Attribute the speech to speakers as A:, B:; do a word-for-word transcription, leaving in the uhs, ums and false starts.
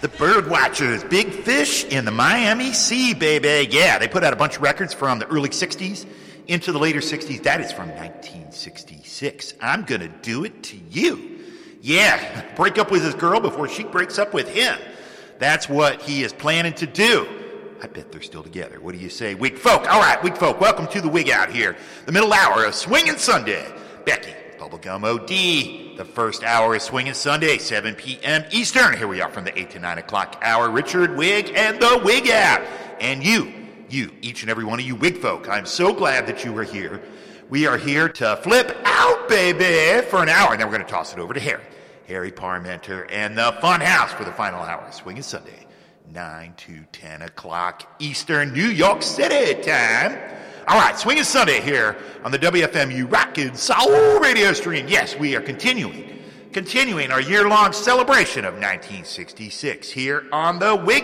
A: The Birdwatchers, Big Fish in the Miami Sea, baby. Yeah, they put out a bunch of records from the early sixties into the later sixties. That is from nineteen sixty-six. I'm going to do it to you. Yeah, break up with his girl before she breaks up with him. That's what he is planning to do. I bet they're still together. What do you say, Wig Folk? All right, Wig Folk, welcome to the Wig Out here. The middle hour of Swingin' Sunday. Becky, Bubblegum O D. The first hour is Swingin' Sunday, seven p.m. Eastern. Here we are from the eight to nine o'clock hour. Richard Wig and the Wig Out. And you, you, each and every one of you Wig Folk, I'm so glad that you are here. We are here to flip out, baby, for an hour. And then we're going to toss it over to Harry. Harry Parmenter and the Fun House for the final hour. Swingin' Sunday, nine to ten o'clock Eastern, New York City time. All right, Swingin' Sunday here on the W F M U Rockin' Soul radio stream. Yes, we are continuing, continuing our year-long celebration of nineteen sixty-six here on the Wig